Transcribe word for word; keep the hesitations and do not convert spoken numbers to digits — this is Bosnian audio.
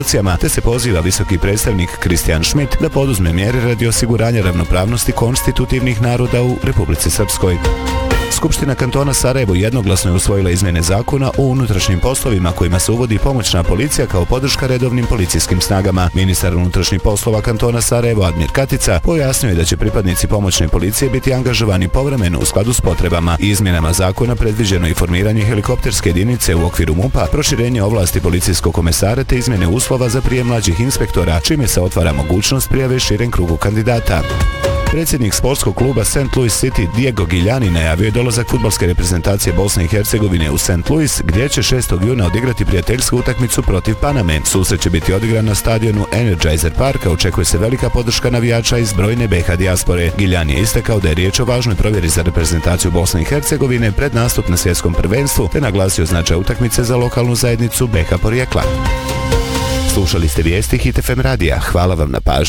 te se poziva visoki predstavnik Kristijan Schmidt da poduzme mjere radi osiguranja ravnopravnosti konstitutivnih naroda u Republici Srpskoj. Skupština kantona Sarajevo jednoglasno je usvojila izmjene zakona o unutrašnjim poslovima kojima se uvodi pomoćna policija kao podrška redovnim policijskim snagama. Ministar unutrašnjih poslova kantona Sarajevo Admir Katica pojasnio je da će pripadnici pomoćne policije biti angažovani povremeno u skladu s potrebama. Izmjenama zakona predviđeno je formiranje helikopterske jedinice u okviru MUP-a, proširenje ovlasti policijskog komesara te izmjene uslova za prijem mlađih inspektora, čime se otvara mogućnost prijave širem krugu kandidata. Predsjednik sportskog kluba Saint Louis City Diego Giuliani najavio je dolazak fudbalske reprezentacije Bosne i Hercegovine u Saint Louis, gdje će šestog juna odigrati prijateljsku utakmicu protiv Paname. Susret će biti odigran na stadionu Energizer Park, a očekuje se velika podrška navijača iz brojne B iH dijaspore. Giuliani je istakao da je riječ o važnoj provjeri za reprezentaciju Bosne i Hercegovine pred nastup na svjetskom prvenstvu, te naglasio značaj utakmice za lokalnu zajednicu B iH porijekla. Slušali ste vijesti Hit F M radija. Hvala vam na pažnji.